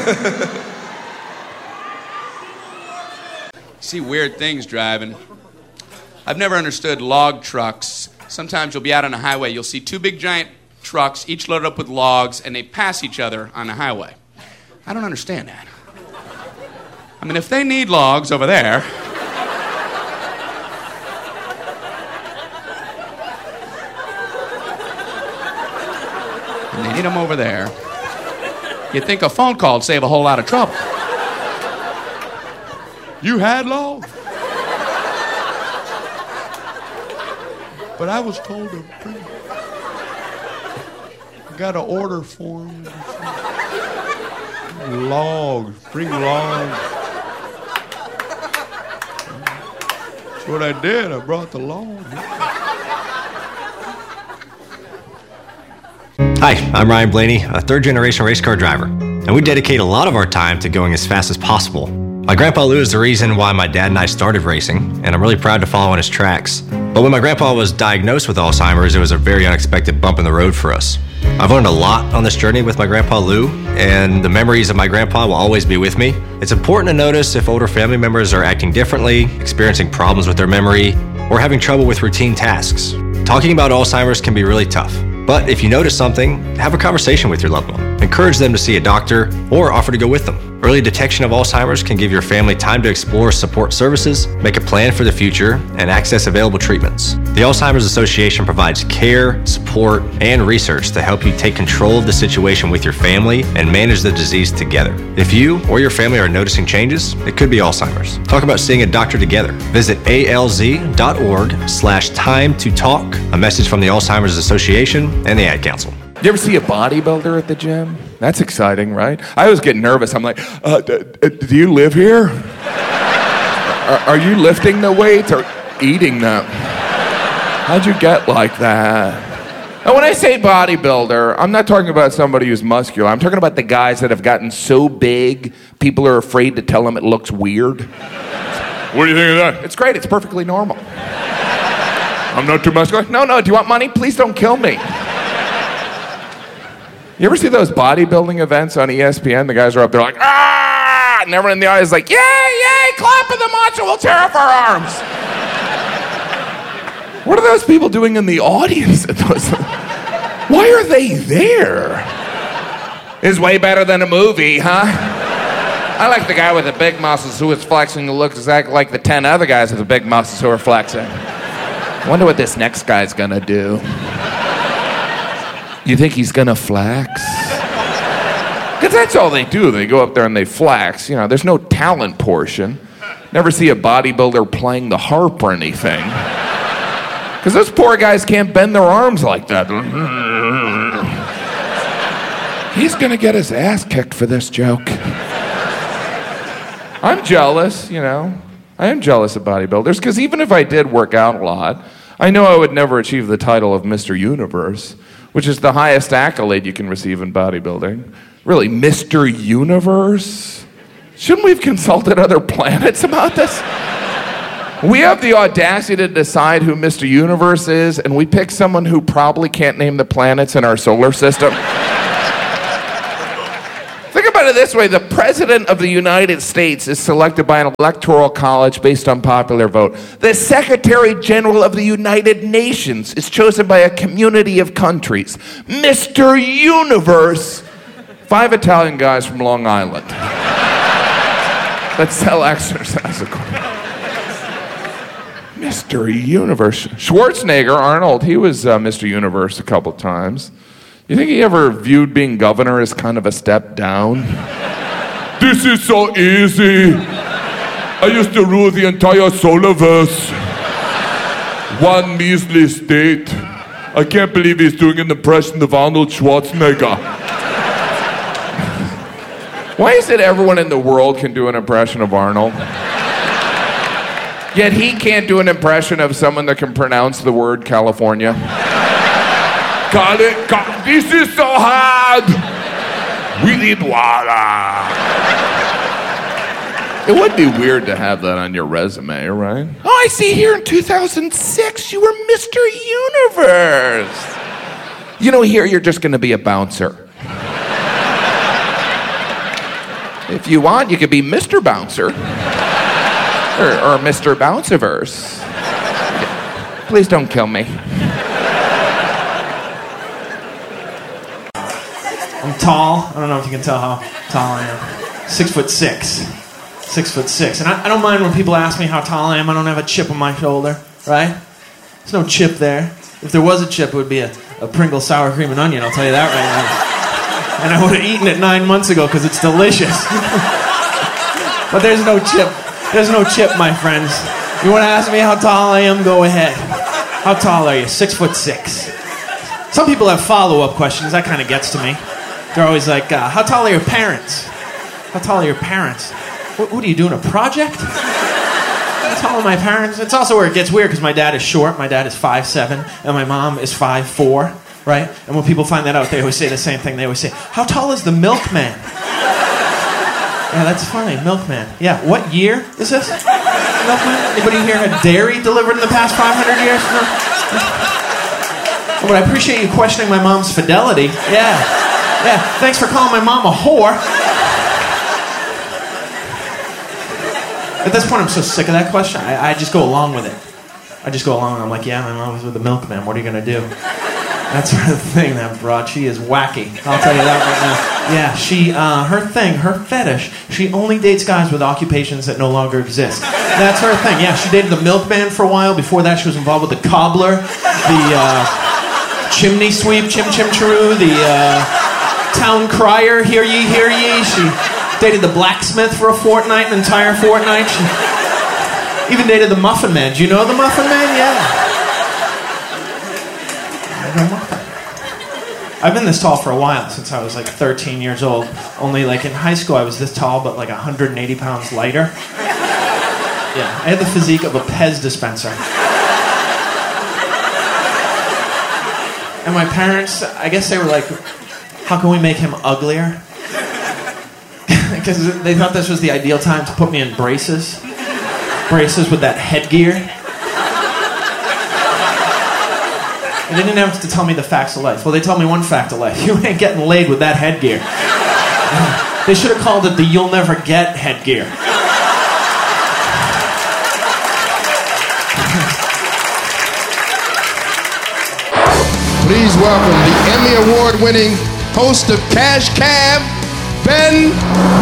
See weird things driving. I've never understood log trucks. Sometimes you'll be out on a highway, you'll see two big giant trucks, each loaded up with logs, and they pass each other on the highway. I don't understand that. I mean, if they need logs over there, and they need them over there, you'd think a phone call would save a whole lot of trouble. You had logs? But I was told to bring. I got an order for them. Logs. Bring logs. That's what I did. I brought the logs. Hi, I'm Ryan Blaney, a third-generation race car driver, and we dedicate a lot of our time to going as fast as possible. My grandpa Lou is the reason why my dad and I started racing, and I'm really proud to follow in his tracks. But when my grandpa was diagnosed with Alzheimer's, it was a very unexpected bump in the road for us. I've learned a lot on this journey with my grandpa Lou, and the memories of my grandpa will always be with me. It's important to notice if older family members are acting differently, experiencing problems with their memory, or having trouble with routine tasks. Talking about Alzheimer's can be really tough. But if you notice something, have a conversation with your loved one. Encourage them to see a doctor or offer to go with them. Early detection of Alzheimer's can give your family time to explore support services, make a plan for the future, and access available treatments. The Alzheimer's Association provides care, support, and research to help you take control of the situation with your family and manage the disease together. If you or your family are noticing changes, it could be Alzheimer's. Talk about seeing a doctor together. Visit alz.org/time to talk. A message from the Alzheimer's Association and the Ad Council. You ever see a bodybuilder at the gym? That's exciting, right? I always get nervous. I'm like, do you live here? Are you lifting the weights or eating them? How'd you get like that? And when I say bodybuilder, I'm not talking about somebody who's muscular. I'm talking about the guys that have gotten so big, people are afraid to tell them it looks weird. What do you think of that? It's great. It's perfectly normal. I'm not too muscular. No, do you want money? Please don't kill me. You ever see those bodybuilding events on ESPN? The guys are up there like, ah! And everyone in the audience is like, yay, clap for the macho, we'll tear off our arms. What are those people doing in the audience? Why are they there? It's way better than a movie, huh? I like the guy with the big muscles who is flexing who looks exactly like the 10 other guys with the big muscles who are flexing. I wonder what this next guy's gonna do. You think he's gonna flex? Because that's all they do. They go up there and they flex. You know, there's no talent portion. Never see a bodybuilder playing the harp or anything. Because those poor guys can't bend their arms like that. He's gonna get his ass kicked for this joke. I'm jealous, you know. I am jealous of bodybuilders, because even if I did work out a lot, I know I would never achieve the title of Mr. Universe, which is the highest accolade you can receive in bodybuilding. Really, Mr. Universe? Shouldn't we have consulted other planets about this? We have the audacity to decide who Mr. Universe is, and we pick someone who probably can't name the planets in our solar system. Think about it this way. The President of the United States is selected by an electoral college based on popular vote. The Secretary General of the United Nations is chosen by a community of countries. Mr. Universe, 5 Italian guys from Long Island that sell exercise equipment. Mr. Universe. Schwarzenegger, Arnold, he was Mr. Universe a couple times. You think he ever viewed being governor as kind of a step down? This is so easy. I used to rule the entire solarverse. One measly state. I can't believe he's doing an impression of Arnold Schwarzenegger. Why is it everyone in the world can do an impression of Arnold? Yet he can't do an impression of someone that can pronounce the word California. This is so hard. We need water. It would be weird to have that on your resume, right? Oh, I see here in 2006 you were Mr. Universe. You know, here you're just going to be a bouncer. If you want, you could be Mr. Bouncer. Or Mr. Bounciverse. Please don't kill me. I'm tall. I don't know if you can tell how tall I am. 6'6". 6'6". And I don't mind when people ask me how tall I am. I don't have a chip on my shoulder, right? There's no chip there. If there was a chip, it would be a Pringle sour cream and onion, I'll tell you that right now. And I would have eaten it 9 months ago because it's delicious. But there's no chip. There's no chip, my friends. You want to ask me how tall I am? Go ahead. How tall are you? 6'6". Some people have follow-up questions. That kind of gets to me. They're always like, how tall are your parents? How tall are your parents? What are you doing, a project? How tall are my parents? It's also where it gets weird because my dad is short. My dad is 5'7", and my mom is 5'4", right? And when people find that out, they always say the same thing. They always say, how tall is the milkman? Yeah, that's funny, milkman. Yeah, what year is this? Milkman? Anybody here had dairy delivered in the past 500 years? No? Oh, but I appreciate you questioning my mom's fidelity. Yeah, thanks for calling my mom a whore. At this point, I'm so sick of that question, I just go along with it. I just go along and I'm like, yeah, my mom was with the milkman. What are you going to do? That's her thing, that broad. She is wacky. I'll tell you that right now. Yeah, her thing, her fetish, she only dates guys with occupations that no longer exist. That's her thing. Yeah, she dated the milkman for a while. Before that, she was involved with the cobbler, the chimney sweep, chim chiroo, the town crier, hear ye, hear ye. She dated the blacksmith for an entire fortnight. She even dated the Muffin Man. Do you know the Muffin Man? Yeah. I've been this tall for a while, since I was like 13 years old. Only like in high school I was this tall, but like 180 pounds lighter. Yeah, I had the physique of a Pez dispenser. And my parents, I guess they were like, how can we make him uglier? Because they thought this was the ideal time to put me in braces. Braces with that headgear. And they didn't have to tell me the facts of life. Well, they told me one fact of life. You ain't getting laid with that headgear. They should have called it the You'll Never Get headgear. Please welcome the Emmy Award-winning host of Cash Cab, Ben